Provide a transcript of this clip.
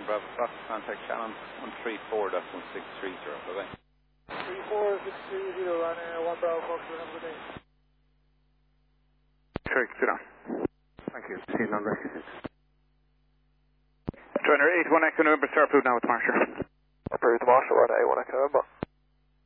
1 Bravo Fox, contact Shannon 134.1630, bye-bye. 34630 on 1 Bravo Fox, have a good day. Correct, sit down. Thank you. See you on record. Joiner 81 Echo November, start approved now with Marshall. Approved Marshall, right, 81 Echo November.